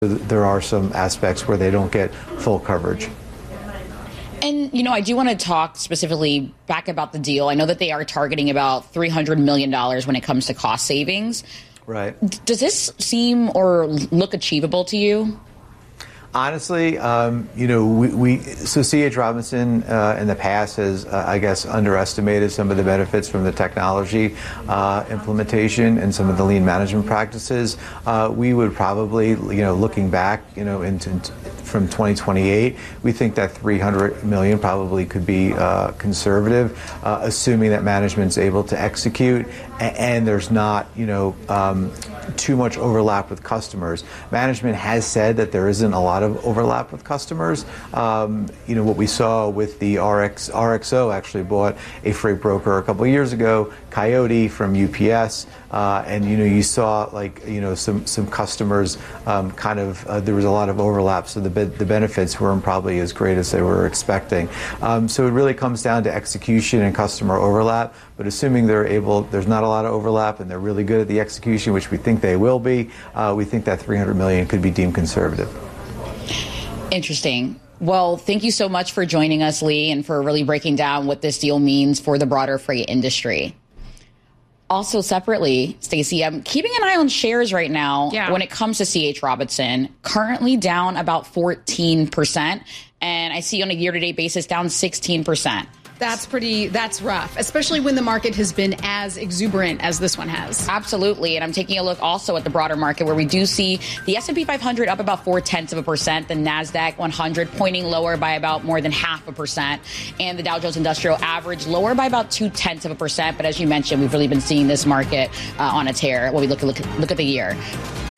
There are some aspects where they don't get full coverage. And, I do want to talk specifically back about the deal. I know that they are targeting about $300 million when it comes to cost savings. Right. Does this seem or look achievable to you? Honestly, so C.H. Robinson in the past has, I guess, underestimated some of the benefits from the technology implementation and some of the lean management practices. We would probably, looking back, from 2028, we think that $300 million probably could be conservative, assuming that management's able to execute and there's not, too much overlap with customers. Management has said that there isn't a lot of overlap with customers. What we saw with the RXO actually bought a freight broker a couple of years ago, Coyote from UPS, and you saw some customers there was a lot of overlap, so the benefits weren't probably as great as they were expecting. So it really comes down to execution and customer overlap. But assuming there's not a lot of overlap and they're really good at the execution, which we think they will be, we think that $300 million could be deemed conservative. Interesting. Well, thank you so much for joining us, Lee, and for really breaking down what this deal means for the broader freight industry. Also, separately, Stacey, I'm keeping an eye on shares right now when it comes to C.H. Robinson, currently down about 14%. And I see on a year-to-date basis down 16%. That's rough, especially when the market has been as exuberant as this one has. Absolutely. And I'm taking a look also at the broader market where we do see the S&P 500 up about 0.4%, the NASDAQ 100 pointing lower by about more than 0.5%, and the Dow Jones Industrial Average lower by about 0.2%. But as you mentioned, we've really been seeing this market on a tear when we look at the year.